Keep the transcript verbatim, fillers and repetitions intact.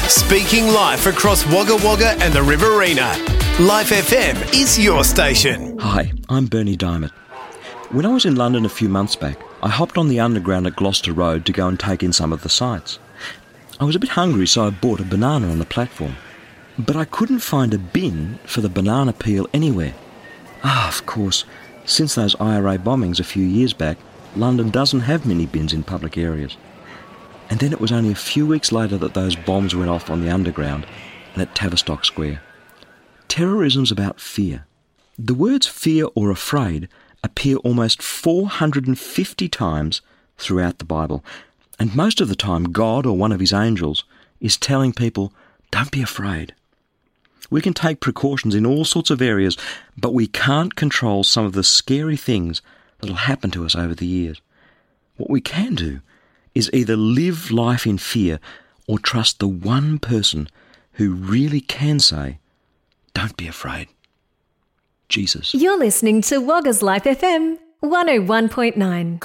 Speaking live across Wagga Wagga and the Riverina. Life F M is your station. Hi, I'm Bernie Diamond. When I was in London a few months back, I hopped on the underground at Gloucester Road to go and take in some of the sights. I was a bit hungry, so I bought a banana on the platform. But I couldn't find a bin for the banana peel anywhere. Ah, of course, since those I R A bombings a few years back, London doesn't have many bins in public areas. And then it was only a few weeks later that those bombs went off on the underground and at Tavistock Square. Terrorism's about fear. The words fear or afraid appear almost four hundred fifty times throughout the Bible, and most of the time God or one of his angels is telling people, don't be afraid. We can take precautions in all sorts of areas, but we can't control some of the scary things that'll happen to us over the years. What we can do is either live life in fear or trust the one person who really can say, don't be afraid. Jesus. You're listening to Wagga's Life F M one oh one point nine.